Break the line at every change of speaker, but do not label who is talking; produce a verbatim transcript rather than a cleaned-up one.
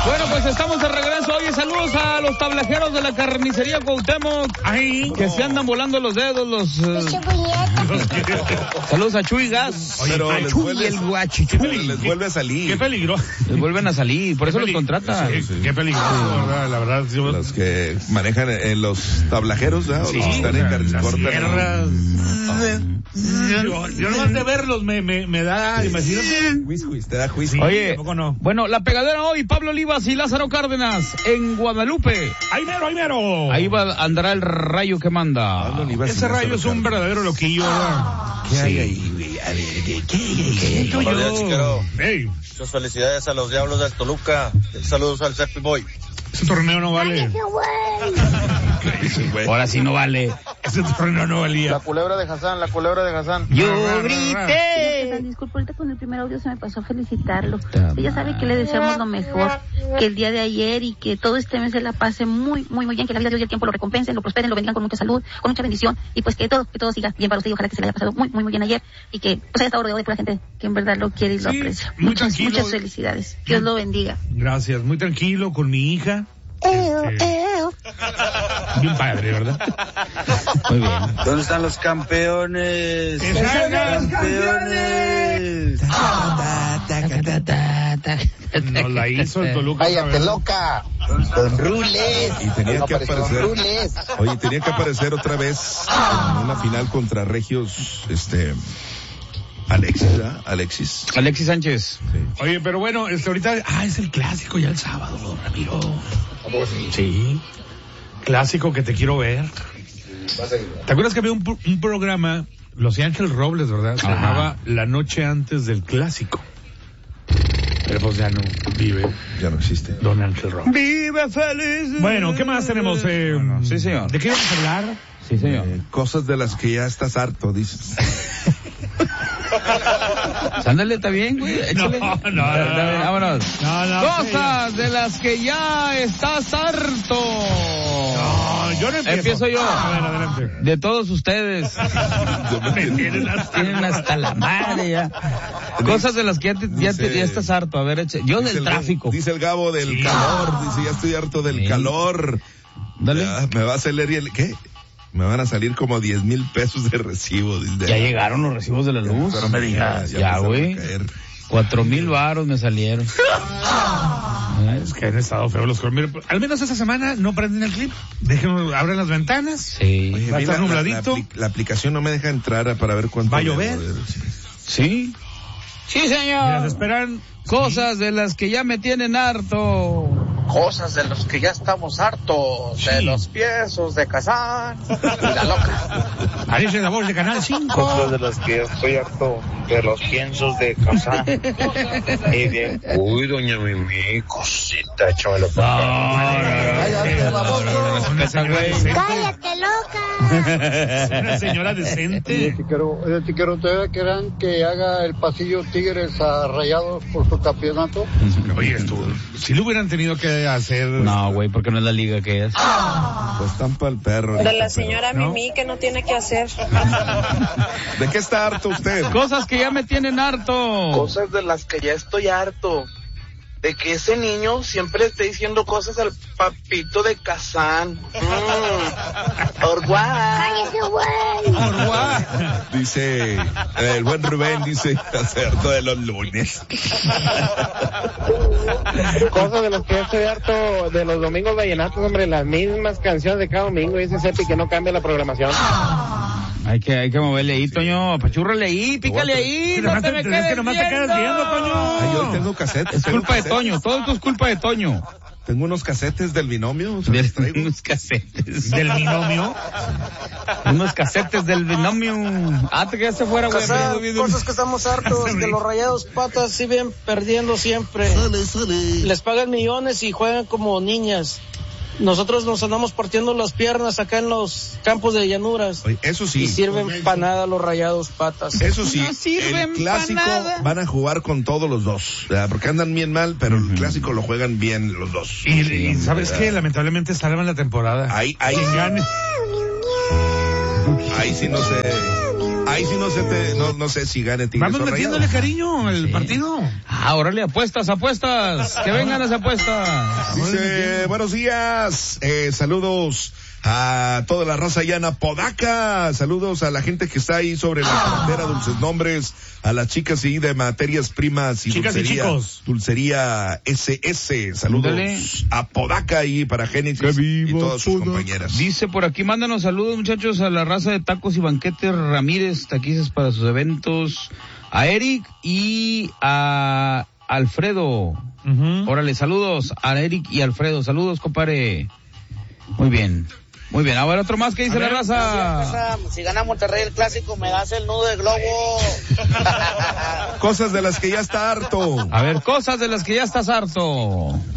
Bueno, pues estamos de regreso. Oye, saludos a los tablajeros de la carnicería Cuauhtémoc. Ay, que se andan volando los dedos, los... Uh... Saludos a Chuy Gas.
Oye, pero les
Chuy
vuelve,
el guachichuy.
Les vuelve a salir.
Qué peligro.
Les vuelven a salir, por eso los contrata.
Sí, sí.
Qué peligroso, sí. ¿Verdad? La verdad. Yo...
Los que manejan en los tablajeros, ¿verdad?
Sí,
los que están en carnicorta.
Yo, yo nomás de verlos me, me, me da, imagínate.
Juiz, juiz, te da juicio.
Oye,
no.
bueno, la pegadera hoy, Pablo Olivas y Lázaro Cárdenas en Guadalupe.
¡Ay, mero, ay, mero!
Ahí va, andará el rayo que manda.
Ese rayo es un verdadero loquillo, ¿verdad?
¿Qué hay ahí, güey? A ver, ¿qué hay ahí?
Buenos días, chiquero.
Hey.
Muchas felicidades a los Diablos del Toluca. Saludos al Cepi Boy.
Ese torneo no vale.
Ahora sí no vale.
Ese torneo no valía.
La culebra de Hassan, la culebra de Hassan.
Yo grité.
Disculpe, ahorita con el primer audio se me pasó a felicitarlo. Ella sabe que le deseamos lo mejor, que el día de ayer y que todo este mes se la pase muy, muy, muy bien, que la vida de Dios y el tiempo lo recompensen, lo prosperen, lo bendigan con mucha salud, con mucha bendición y pues que todo, que todo siga bien para usted y ojalá que se le haya pasado muy, muy, muy bien ayer y que pues haya estado rodeado de pura gente que en verdad lo quiere y lo
Sí,
aprecia.
muy
Muchas,
tranquilo.
muchas felicidades. Dios lo bendiga.
Gracias, muy tranquilo con mi hija. Este, bien padre, ¿verdad?
Muy bien.
¿Dónde están los campeones?
¡Campeones! Nos la hizo el Toluca.
¡Cállate, loca! Don Rules.
Y tenía
No
que
apareció
aparecer.
Don Rules.
Oye, tenía que aparecer otra vez en una final contra Regios, este... Alexis, ¿verdad? Alexis.
Alexis Sánchez.
Sí.
Oye, pero bueno, este ahorita, ah, es el clásico ya el sábado, don Ramiro. Sí. Clásico que te quiero ver. ¿Te acuerdas que había un, un programa, Los Ángeles Robles, verdad? Se
Ajá.
llamaba La Noche Antes del Clásico. Pero pues ya no vive
Ya no existe.
Don Ángel Robles.
Vive feliz.
Bueno, ¿qué más tenemos? Eh,
Sí, señor.
¿De qué vamos a hablar?
Sí, señor.
Eh, cosas de las que ya estás harto, dices.
Ándale, está bien, güey. Échale.
No, no,
Está-
no,
está bien,
no.
vámonos.
No, no,
Cosas de las que ya estás harto.
No, yo no empiezo.
Empiezo yo.
A ver, adelante.
De todos ustedes.
Me tienen hasta-
Tienen hasta la madre ya. Cosas de las que ya, te- ya, te-
Dice-
ya estás harto. A ver, eche. Yo
Dice
del
el-
tráfico.
Dice el Gabo del
Sí.
calor, dice, ya estoy harto del
Sí.
calor.
Dale.
Ya, me va a salir el, ¿qué? Me van a salir como diez mil pesos de recibo. Dice.
Ya llegaron los recibos de la luz.
Pero me digas,
Ya,
empezaron
güey.
a caer.
Cuatro mil varos me salieron.
Es que han estado feos los colores. Mira, al menos esta semana no prenden el clip. Déjenme, abren las ventanas.
Sí.
Oye,
Va a
a mí
estar
la, la-
nubladito.
la apli- la aplicación no me deja entrar a- para ver cuánto.
¿Va a
me-
llover?
Sí. Sí, señor.
Mira, se esperan.
Cosas de las que ya me tienen harto.
Cosas de los que ya estamos hartos.
Sí.
De los piensos de Kazán. Y la loca.
Parece la voz de Canal cinco.
Cosas de las que estoy harto, de los piensos de Kazán. Y bien, uy, doña Mimi, cosita, échamelo para
Cállate, baboso.
Es una señora decente.
¡Cállate, loca!
Es una señora decente.
Oye, quiero todavía quieran que haga el pasillo Tigres a Rayados por su campeonato.
Oye, esto, si lo hubieran tenido que hacer.
No, güey, porque no es la liga que es.
Pues están para el perro.
De
ahorita,
la señora
¿no?
Mimi que no tiene que hacer.
pero- ¿De qué está harto usted?
Cosas que ya me tienen harto.
Cosas de las que ya estoy harto. De que ese niño siempre esté diciendo cosas al papito de Kazán. Mm. Orguá.
Dice, eh, el buen Rubén dice, acerto de los lunes.
Cosas de las que ya estoy harto de los domingos vallenatos, hombre, las mismas canciones de cada domingo. Dice Cepi que no cambia la programación.
Hay que, hay que moverle ahí, Toño. Apachúrrale ahí, pícale ahí.
Que
No
nomás
te
te-
me
es
quedes
que nomás te quedas viendo, Toño.
Ay, yo tengo casetes.
Es
tengo
culpa de
casetes.
Toño. Todo esto es culpa de Toño.
Tengo unos casetes del binomio. se
De
los traigo.
unos casetes.
Del binomio.
Unos casetes del binomio. Ah, te quedaste fuera, güey.
Kazán,
Pero-
cosas que estamos hartos. Que los Rayados Patas siguen perdiendo siempre. Les pagan millones y juegan como niñas. Nosotros nos andamos partiendo las piernas acá en los campos de llanuras.
Oye, eso sí.
Y sirven para nada los Rayados Patas.
Eso sí,
No sirven
el clásico
pa' nada.
van a jugar con todos los dos, ¿verdad? Porque andan bien mal, pero el clásico lo juegan bien los dos.
Y, y ¿sabes qué? Lamentablemente salvan la temporada.
Ahí, ahí,
Quien gane.
ahí sí no sé. Ahí sí no sé, te, no, no sé si gane Tigres.
Vamos
o
metiéndole
Rayados.
cariño al
Sí.
partido.
Ah, órale, apuestas, apuestas. Que vengan las apuestas.
Dice, buenos días, eh, saludos a toda la raza allá en Apodaca, saludos a la gente que está ahí sobre la carretera, Dulces Nombres, a las chicas y de materias primas y
Chicas y
dulcería,
chicos.
dulcería S S, saludos
Ándale.
a Apodaca ahí para Génesis y todas sus compañeras.
Dice por aquí, mándanos saludos muchachos a la raza de Tacos y Banquetes Ramírez, taquizas para sus eventos, a Eric y a Alfredo.
Uh-huh.
Órale, saludos a Eric y Alfredo, saludos compadre. Muy bien, muy bien, a ver otro más que dice la raza.
Si gana Monterrey el clásico, me das el nudo de globo.
Cosas de las que ya está harto.
A ver, cosas de las que ya estás harto.